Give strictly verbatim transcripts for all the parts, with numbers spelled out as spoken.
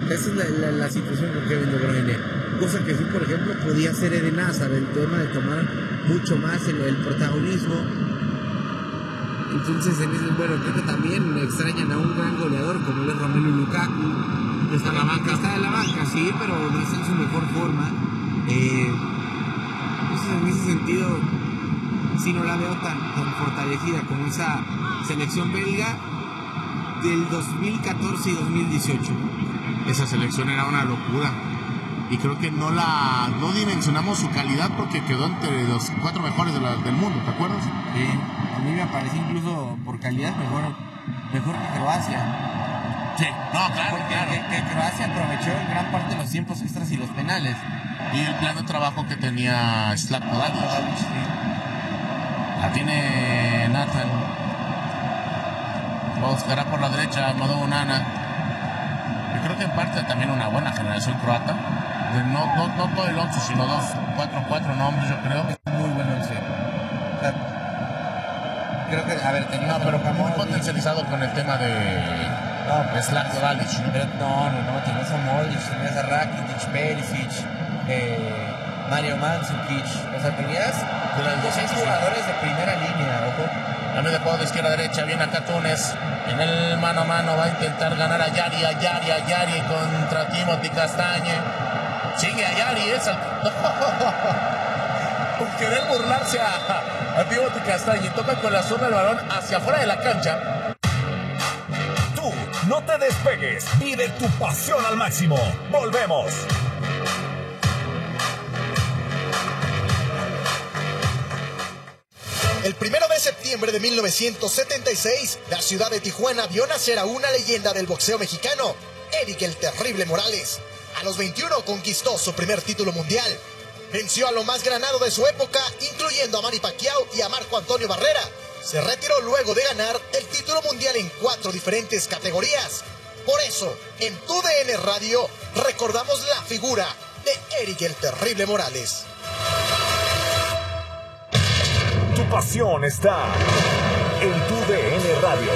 Esa es la, la, la situación con Kevin De Bruyne. Cosa que sí, por ejemplo, podía hacer Eden Hazard, el tema de tomar mucho más el, el protagonismo. Entonces, en ese, bueno, creo que también extrañan a un gran goleador como es Romelu Lukaku. Está en la banca. Está en la banca, sí, pero no está en su mejor forma. Eh, entonces, en ese sentido, sí no la veo tan, tan fortalecida como esa selección belga del dos mil catorce y dos mil dieciocho. Esa selección era una locura. Y creo que no la no dimensionamos su calidad porque quedó entre los cuatro mejores de la, del mundo, ¿te acuerdas? Sí, a mí me pareció incluso por calidad mejor, mejor que Croacia. Sí, no, claro, Porque claro. Que, que Croacia aprovechó en gran parte de los tiempos extras y los penales. Y el plan de trabajo que tenía Zlatko Dalic. Sí. La tiene Nathan. Lo buscará por la derecha, Madou Onana. Y creo que en parte también una buena generación croata. No, no, no todo el once, sino dos, cuatro, cuatro nombres, yo creo. Es muy buen once. O sea, creo que, a ver, tenía... No, pero muy potencializado con el tema de... No, pues, Zlatko Dalic, ¿no? Pero no, no, no, tenías a Modric, tenías a Rakitic, Perisic, eh, Mario Mandzukic, o sea, tenías seis jugadores de primera línea, ojo. También de juego de izquierda a derecha, viene acá Túnez, en el mano a mano va a intentar ganar a Yari, a Yari, a Yari contra Timothy Castagne. Sigue a Yari, es al... Por querer burlarse a, a Timothy Castagne, toca con la zona del balón hacia afuera de la cancha. Tú, no te despegues, vive tu pasión al máximo. Volvemos. El primero de septiembre de mil novecientos setenta y seis, la ciudad de Tijuana vio nacer a una leyenda del boxeo mexicano, Eric el Terrible Morales. A los veintiuno conquistó su primer título mundial. Venció a lo más granado de su época, incluyendo a Manny Pacquiao y a Marco Antonio Barrera. Se retiró luego de ganar el título mundial en cuatro diferentes categorías. Por eso, en Tu D N Radio, recordamos la figura de Eric el Terrible Morales. Tu pasión está en Tu D N Radio.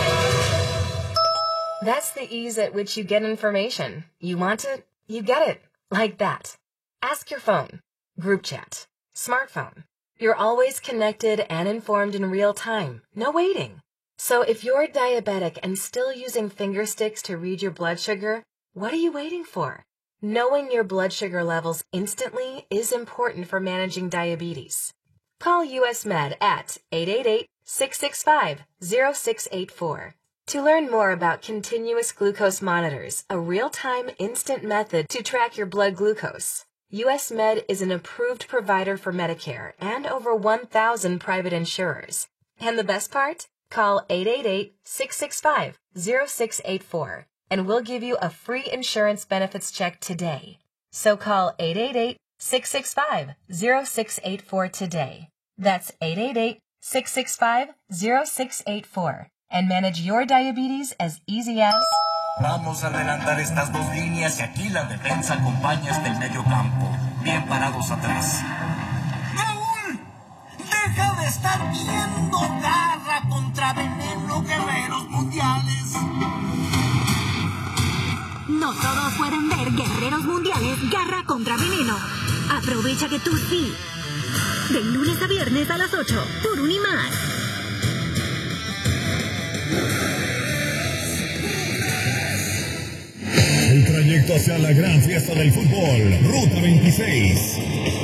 That's the ease at which you get information. You want it, you get it. Like that. Ask your phone. Group chat. Smartphone. You're always connected and informed in real time. No waiting. So if you're diabetic and still using finger sticks to read your blood sugar, what are you waiting for? Knowing your blood sugar levels instantly is important for managing diabetes. Call U S Med at eight eight eight, six six five, zero six eight four. To learn more about continuous glucose monitors, a real-time instant method to track your blood glucose. U S Med is an approved provider for Medicare and over one thousand private insurers. And the best part? Call eight eight eight, six six five, zero six eight four and we'll give you a free insurance benefits check today. So call eight eight eight, six six five, zero six eight four today. That's eight eight eight, six six five, zero six eight four and manage your diabetes as easy as... Vamos a adelantar estas dos líneas y aquí la defensa acompaña hasta el medio campo. Bien parados atrás. ¡Raúl! ¡Deja de estar viendo Garra contra Veneno, Guerreros Mundiales! No todos pueden ver Guerreros Mundiales Garra contra Veneno. Aprovecha que tú sí. De lunes a viernes a las ocho por Unimás. El trayecto hacia la gran fiesta del fútbol, Ruta veintiséis.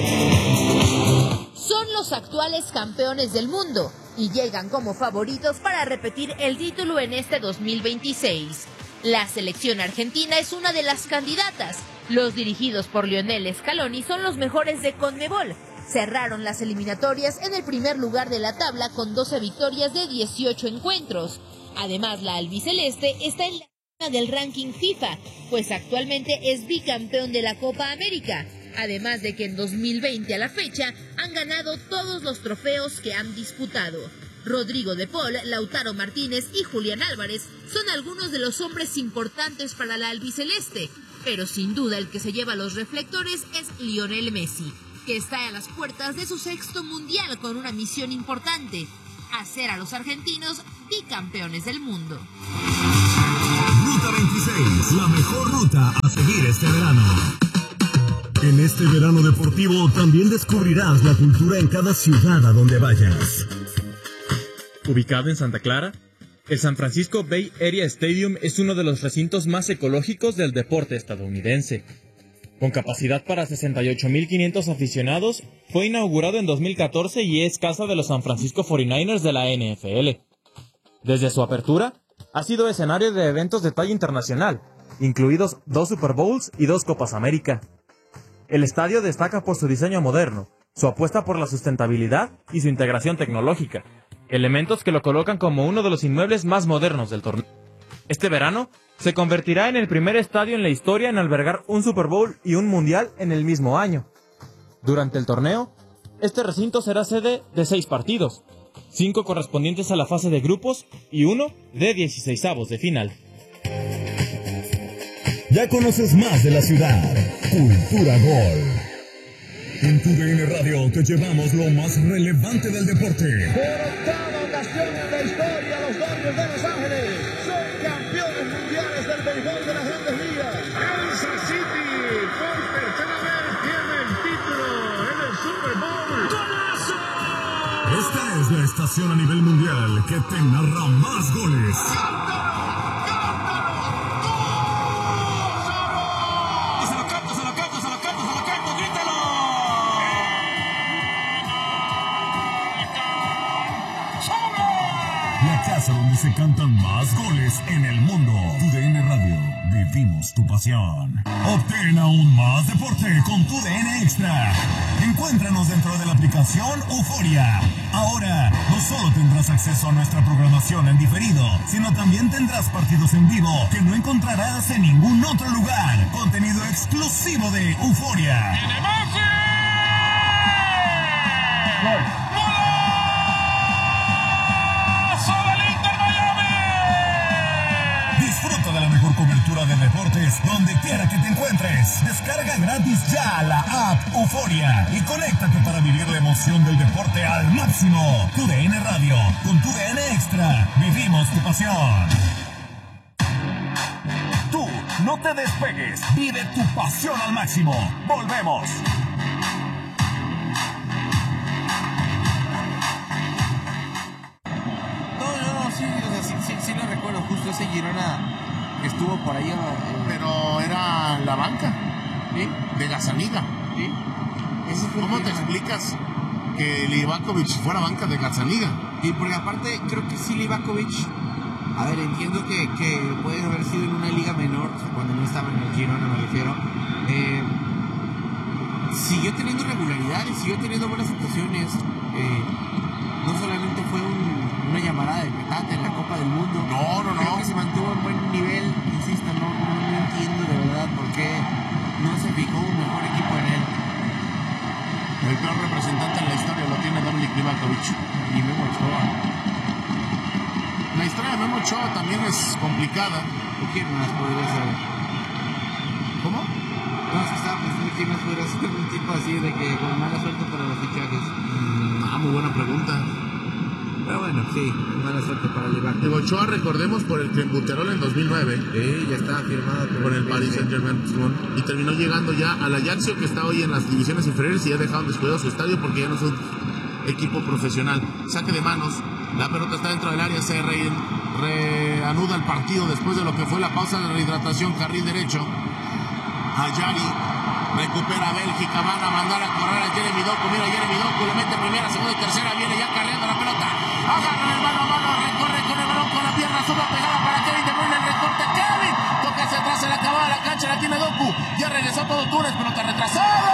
Son los actuales campeones del mundo y llegan como favoritos para repetir el título en este dos mil veintiséis. La selección argentina es una de las candidatas. Los dirigidos por Lionel Scaloni son los mejores de CONMEBOL. Cerraron las eliminatorias en el primer lugar de la tabla con doce victorias de dieciocho encuentros. Además, la albiceleste está en la del ranking FIFA, pues actualmente es bicampeón de la Copa América, además de que en dos mil veinte a la fecha han ganado todos los trofeos que han disputado. Rodrigo de Paul, Lautaro Martínez y Julián Álvarez son algunos de los hombres importantes para la albiceleste, pero sin duda el que se lleva los reflectores es Lionel Messi, que está a las puertas de su sexto mundial con una misión importante: hacer a los argentinos bicampeones del mundo. Ruta veintiséis, la mejor ruta a seguir este verano. En este verano deportivo también descubrirás la cultura en cada ciudad a donde vayas. Ubicado en Santa Clara, el San Francisco Bay Area Stadium es uno de los recintos más ecológicos del deporte estadounidense. Con capacidad para sesenta y ocho mil quinientos aficionados, fue inaugurado en dos mil catorce y es casa de los San Francisco cuarenta y nueve ers de la N F L. Desde su apertura, ha sido escenario de eventos de talla internacional, incluidos dos Super Bowls y dos Copas América. El estadio destaca por su diseño moderno, su apuesta por la sustentabilidad y su integración tecnológica, elementos que lo colocan como uno de los inmuebles más modernos del torneo. Este verano, se convertirá en el primer estadio en la historia en albergar un Super Bowl y un Mundial en el mismo año. Durante el torneo, este recinto será sede de seis partidos, cinco correspondientes a la fase de grupos y uno de dieciseisavos de final. Ya conoces más de la ciudad. Cultura Gol. En tu D N Radio te llevamos lo más relevante del deporte. Por octava ocasión en la historia, los Dodgers de Los Ángeles son campeones mundiales del béisbol de las Grandes Ligas. Kansas City, por tercera vez, tiene el título en el Super Bowl. ¡Golazo! Esta es la estación a nivel mundial que te narra más goles. La casa donde se cantan más goles en el mundo. Tu D N Radio, vivimos tu pasión. Obtén aún más deporte con Tu D N Extra. Encuéntranos dentro de la aplicación Euforia. Ahora, no solo tendrás acceso a nuestra programación en diferido, sino también tendrás partidos en vivo que no encontrarás en ningún otro lugar. Contenido exclusivo de Euforia. Disfruta de la mejor cobertura de deportes donde quiera que te encuentres. Descarga gratis ya la app Euforia y conéctate para vivir la emoción del deporte al máximo. Tu D N Radio, con Tu D N Extra, vivimos tu pasión. Tú, no te despegues, vive tu pasión al máximo. Volvemos. Sí lo recuerdo, justo ese Girona estuvo por ahí. Eh, Pero era la banca, ¿sí? De Gazzaniga. ¿Sí? ¿Cómo te explicas que Livakovic fuera banca de Gazzaniga? Y porque aparte creo que sí Livakovic, a ver, entiendo que, que puede haber sido en una liga menor, o sea, cuando no estaba en el Girona me refiero, eh, siguió teniendo regularidades, siguió teniendo buenas actuaciones, eh, no solamente fue un una llamarada de petate en la Copa del Mundo. No, no, no. Creo que se mantuvo en buen nivel, insisto, no, no, no entiendo de verdad por qué no se fijó un mejor equipo en él. El peor representante en la historia lo tiene Dominik Livakovic. Y Memo Ochoa. La historia de Memo Ochoa también es complicada. ¿O quién más podría ser? ¿Cómo? No, es que estaba pensando quién más podría ser un tipo así de que con mala suerte para los fichajes. Mm, ah, muy buena pregunta. Pero bueno, sí, mala suerte para el Livakovic. De Ochoa recordemos por el Clenbuterol en dos mil nueve. Sí, ya estaba firmado por, por el, el Paris Saint-Germain. Y terminó llegando ya al Ajaccio, que está hoy en las divisiones inferiores, y ya dejaron descuidado su estadio porque ya no es un equipo profesional. Saque de manos, la pelota está dentro del área, se re, reanuda el partido después de lo que fue la pausa de rehidratación, carril derecho. Ayari recupera a Bélgica, van a mandar a correr a Jeremy Doku, mira Jeremy Doku, le mete primera, segunda y tercera, viene ya cargando la pelota, agarra el mano a mano, recorre con el balón con la pierna zurda pegada para Kevin De Bruyne, el recorte Kevin, toca hacia atrás, se le acababa la cancha, la tiene Doku, ya regresó todo Túnez, pelota retrasada,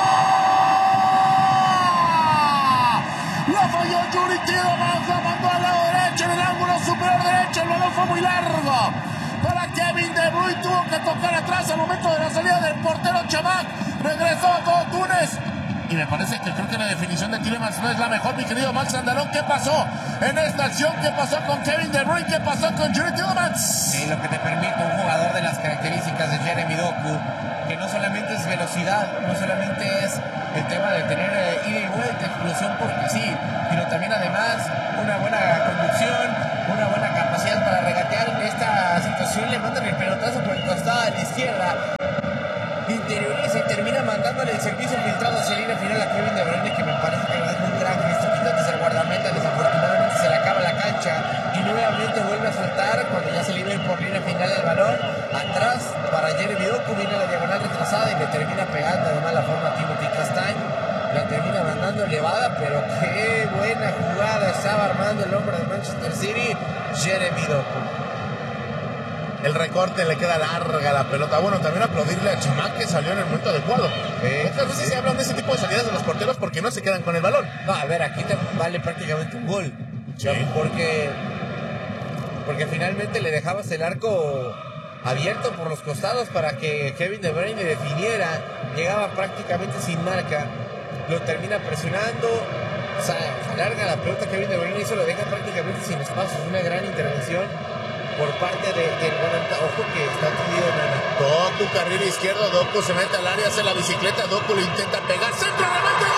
la falló Yuri Tielemans, la mandó al lado derecho, en el ángulo superior derecho, el balón fue muy largo, para Kevin De Bruyne, tuvo que tocar atrás al momento de la salida del portero Chamac, regresó a todo Túnez. Y me parece que creo que la definición de Tielemans no es la mejor, mi querido Max Andalón. ¿Qué pasó en esta acción? ¿Qué pasó con Kevin De Bruyne? ¿Qué pasó con Yuri Tielemans? Sí, lo que te permite un jugador de las características de Jeremy Doku, que no solamente es velocidad, no solamente es el tema de tener eh, ida y vuelta, explosión porque sí, sino también además una buena conducción, una buena capacidad para regatear en esta situación. Le mandan el pelotazo por el costado de la izquierda. Interioriza y termina mandándole el servicio filtrado hacia la línea final a Kevin De Bruyne, que me parece que es un gran gesto. Quítate el guardameta, desafortunadamente se le acaba la cancha y nuevamente vuelve a saltar cuando ya se le iba a ir por línea final el balón. Atrás para Jeremy Doku, viene a la diagonal retrasada y le termina pegando de mala forma a Timothy Castagne. La termina mandando elevada, pero qué buena jugada estaba armando el hombre de Manchester City, Jeremy Doku. El recorte le queda larga la pelota. Bueno, también aplaudirle a Chamac, que salió en el momento adecuado. Eh, Otras veces se hablan de ese tipo de salidas de los porteros porque no se quedan con el balón. No, a ver, aquí te vale prácticamente un gol. Sí. Porque, porque finalmente le dejabas el arco abierto por los costados para que Kevin De Bruyne definiera. Llegaba prácticamente sin marca. Lo termina presionando. O sea, larga la pelota Kevin De Bruyne y eso lo deja prácticamente sin espacio. Es una gran intervención por parte de, del volante. Ojo que está tendido en el... Doku, carril izquierdo, Doku se mete al área, hace la bicicleta, Doku lo intenta pegar, centro, remate.